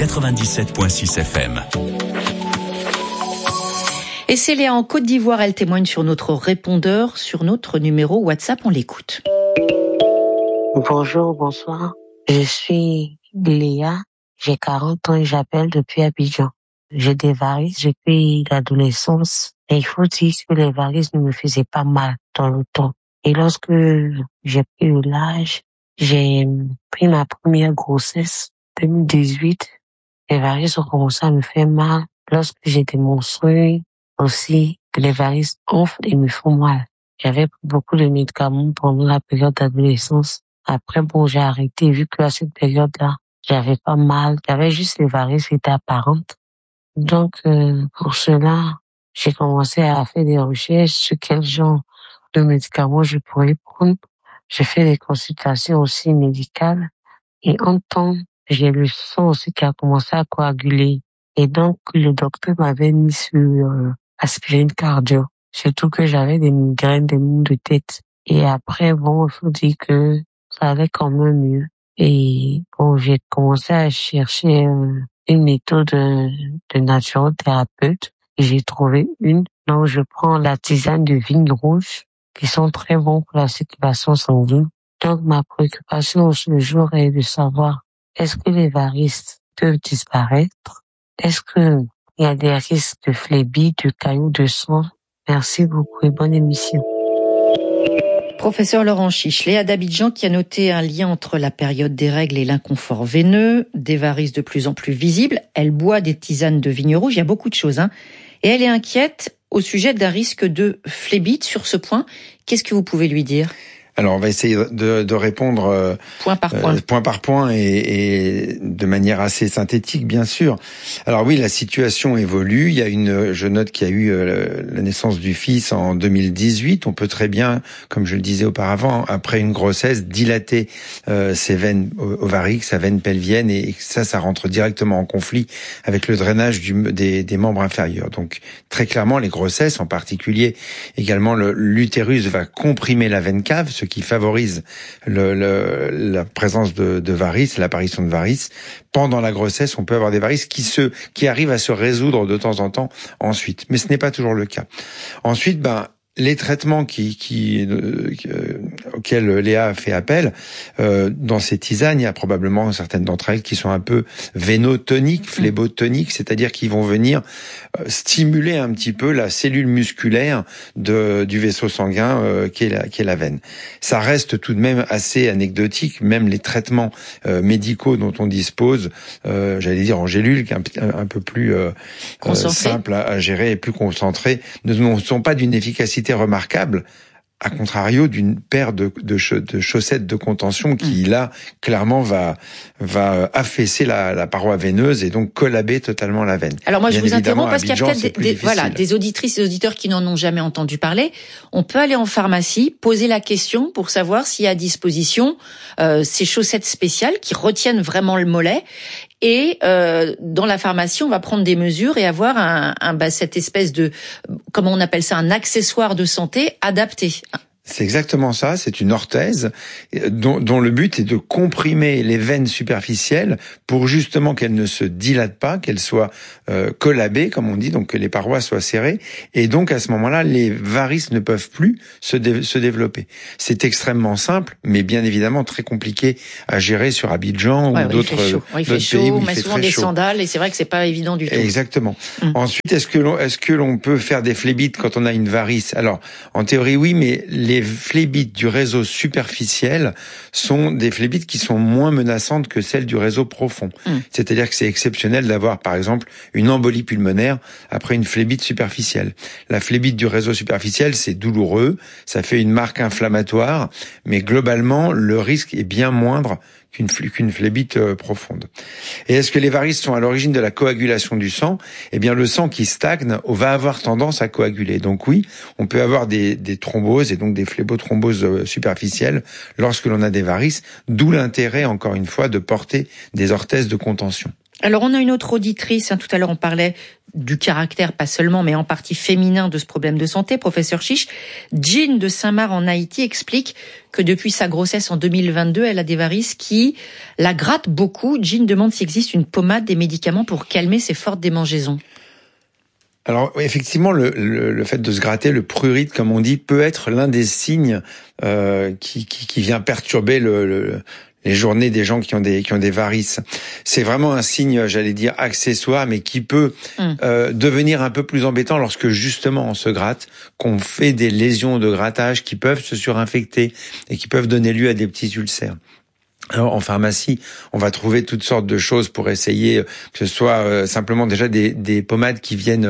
97.6 FM. Et c'est Léa en Côte d'Ivoire, elle témoigne sur notre répondeur, sur notre numéro WhatsApp, on l'écoute. Bonjour, bonsoir. Je suis Léa, j'ai 40 ans et j'appelle depuis Abidjan. J'ai des varices depuis l'adolescence et il faut dire que les varices ne me faisaient pas mal dans le temps. Et lorsque j'ai pris l'âge, j'ai pris ma première grossesse, 2018, les varices ont commencé à me faire mal. Lorsque j'étais menstruée aussi, les varices enflent et me font mal. J'avais pris beaucoup de médicaments pendant la période d'adolescence. Après, j'ai arrêté vu que à cette période-là, j'avais pas mal. J'avais juste les varices qui étaient apparentes. Donc, pour cela, j'ai commencé à faire des recherches sur quel genre de médicaments je pourrais prendre. J'ai fait des consultations aussi médicales. Et en temps, j'ai le sang aussi qui a commencé à coaguler. Et donc, le docteur m'avait mis sur aspirine cardio. Surtout que j'avais des migraines, des maux de tête. Et après, il faut dire que ça allait quand même mieux. Et j'ai commencé à chercher une méthode de naturothérapeute. Et j'ai trouvé une. Donc, je prends la tisane de vigne rouge, qui sont très bons pour la circulation sanguine. Donc, ma préoccupation ce jour est de savoir, est-ce que les varices peuvent disparaître? Est-ce que il y a des risques de phlébite, de caillots de sang? Merci beaucoup et bonne émission. Professeur Laurent Chiche, Léa d'Abidjan qui a noté un lien entre la période des règles et l'inconfort veineux, des varices de plus en plus visibles. Elle boit des tisanes de vigne rouge, il y a beaucoup de choses, Et elle est inquiète au sujet d'un risque de phlébite sur ce point. Qu'est-ce que vous pouvez lui dire ? Alors, on va essayer de répondre point par point et de manière assez synthétique, bien sûr. Alors oui, la situation évolue. Il y a je note qu'il y a eu la naissance du fils en 2018. On peut très bien, comme je le disais auparavant, après une grossesse, dilater ses veines ovariques, sa veine pelvienne, et ça rentre directement en conflit avec le drainage des membres inférieurs. Donc, très clairement, les grossesses, en particulier également l'utérus va comprimer la veine cave, ce qui favorise la présence de varices, l'apparition de varices. Pendant la grossesse, on peut avoir des varices qui arrivent à se résoudre de temps en temps ensuite. Mais ce n'est pas toujours le cas. Ensuite, les traitements auxquels Léa a fait appel, dans ces tisanes, il y a probablement certaines d'entre elles qui sont un peu vénotoniques, phlébotoniques, c'est-à-dire qui vont venir stimuler un petit peu la cellule musculaire du vaisseau sanguin qui est la veine. Ça reste tout de même assez anecdotique, même les traitements médicaux dont on dispose, j'allais dire en gélule, qui est un peu plus simple à gérer et plus concentré, ne sont pas d'une efficacité remarquable, à contrario d'une paire de chaussettes de contention qui, là, clairement va affaisser la paroi veineuse et donc collaber totalement la veine. Alors moi, je vous interromps parce qu'il y a peut-être des auditrices et auditeurs qui n'en ont jamais entendu parler. On peut aller en pharmacie, poser la question pour savoir s'il y a à disposition ces chaussettes spéciales qui retiennent vraiment le mollet. Et dans la pharmacie, on va prendre des mesures et avoir cette espèce de, comment on appelle ça, un accessoire de santé adapté. C'est exactement ça, c'est une orthèse dont le but est de comprimer les veines superficielles pour justement qu'elles ne se dilatent pas, qu'elles soient collabées, comme on dit, donc que les parois soient serrées, et donc à ce moment-là, les varices ne peuvent plus se développer. C'est extrêmement simple, mais bien évidemment très compliqué à gérer sur Abidjan ou d'autres pays. Il fait chaud, on met souvent des sandales, et c'est vrai que c'est pas évident du tout. Exactement. Ensuite, est-ce que l'on peut faire des phlébites quand on a une varice? Alors, en théorie, oui, mais les phlébites du réseau superficiel sont des phlébites qui sont moins menaçantes que celles du réseau profond. C'est-à-dire que c'est exceptionnel d'avoir, par exemple, une embolie pulmonaire après une phlébite superficielle. La phlébite du réseau superficiel, c'est douloureux, ça fait une marque inflammatoire, mais globalement, le risque est bien moindre qu'une phlébite profonde. Et est-ce que les varices sont à l'origine de la coagulation du sang? Eh bien, le sang qui stagne va avoir tendance à coaguler. Donc oui, on peut avoir des thromboses et donc des phlébothromboses superficielles lorsque l'on a des varices, d'où l'intérêt, encore une fois, de porter des orthèses de contention. Alors, on a une autre auditrice, tout à l'heure on parlait du caractère, pas seulement, mais en partie féminin de ce problème de santé. Professeur Chiche, Jean de Saint-Marc en Haïti explique que depuis sa grossesse en 2022, elle a des varices qui la grattent beaucoup. Jean demande s'il existe une pommade, des médicaments pour calmer ces fortes démangeaisons. Alors effectivement, le fait de se gratter, le prurite comme on dit, peut être l'un des signes qui vient perturber les journées des gens qui ont des varices. C'est vraiment un signe, j'allais dire, accessoire, mais qui peut devenir un peu plus embêtant lorsque justement on se gratte, qu'on fait des lésions de grattage qui peuvent se surinfecter et qui peuvent donner lieu à des petits ulcères. Alors en pharmacie, on va trouver toutes sortes de choses pour essayer que ce soit simplement déjà des pommades qui viennent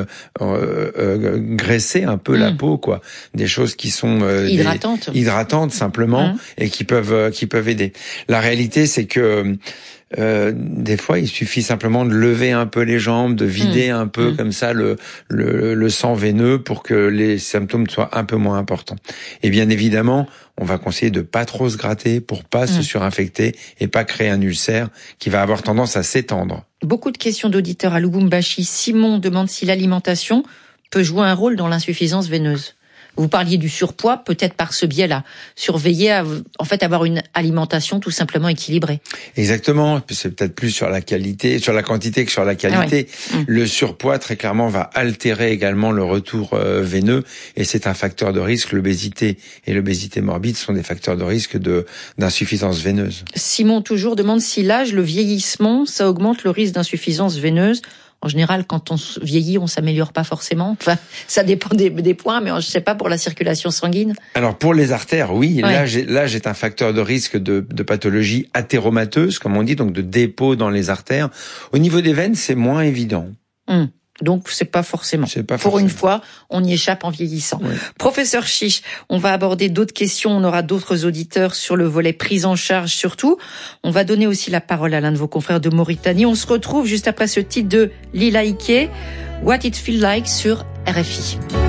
graisser un peu la peau, quoi, des choses qui sont hydratantes simplement et qui peuvent aider. La réalité, c'est que des fois, il suffit simplement de lever un peu les jambes, de vider un peu comme ça le sang veineux pour que les symptômes soient un peu moins importants. Et bien évidemment, on va conseiller de pas trop se gratter pour pas se surinfecter et pas créer un ulcère qui va avoir tendance à s'étendre. Beaucoup de questions d'auditeurs à Lubumbashi. Simon demande si l'alimentation peut jouer un rôle dans l'insuffisance veineuse. Vous parliez du surpoids, peut-être par ce biais-là. Surveiller, avoir une alimentation tout simplement équilibrée. Exactement. C'est peut-être plus sur la quantité que sur la qualité. Ouais. Le surpoids, très clairement, va altérer également le retour veineux et c'est un facteur de risque. L'obésité et l'obésité morbide sont des facteurs de risque d'insuffisance veineuse. Simon toujours demande si l'âge, le vieillissement, ça augmente le risque d'insuffisance veineuse. En général, quand on vieillit, on s'améliore pas forcément. Enfin, ça dépend des points, mais je sais pas pour la circulation sanguine. Alors pour les artères, oui, l'âge est un facteur de risque de pathologie athéromateuse, comme on dit, donc de dépôt dans les artères. Au niveau des veines, c'est moins évident. Donc c'est pas forcément. Pour une fois, on y échappe en vieillissant. Oui. Professeur Chiche, on va aborder d'autres questions. On aura d'autres auditeurs sur le volet prise en charge surtout. On va donner aussi la parole à l'un de vos confrères de Mauritanie. On se retrouve juste après ce titre de Lila Ike, What It Feel Like sur RFI.